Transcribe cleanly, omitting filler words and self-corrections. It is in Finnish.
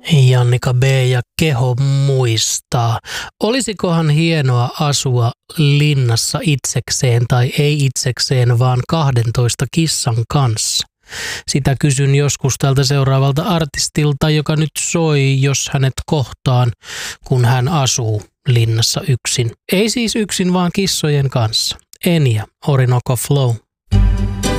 Jannika B. ja Keho muistaa. Olisikohan hienoa asua linnassa itsekseen tai ei itsekseen, vaan 12 kissan kanssa? Sitä kysyn joskus tältä seuraavalta artistilta, joka nyt soi, jos hänet kohtaan, kun hän asuu linnassa yksin. Ei siis yksin, vaan kissojen kanssa. Enya, Orinoco Flow.